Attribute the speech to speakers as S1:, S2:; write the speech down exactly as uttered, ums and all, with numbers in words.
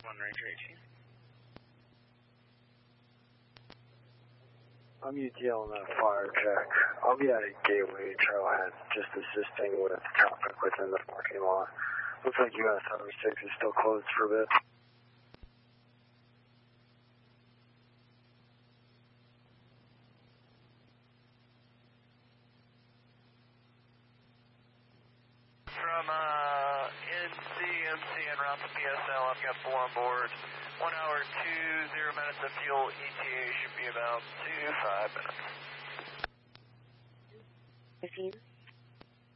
S1: one Ranger eighteen.
S2: I'm U T L on that fire check. I'll be at a gateway trailhead just assisting with traffic within the parking lot. Looks like U S Highway six is still closed for a bit.
S3: From uh, N C M C en route to P S L, I've got four on board. One hour, two, zero minutes of fuel. E T A should be about two, five minutes.
S4: fifteen.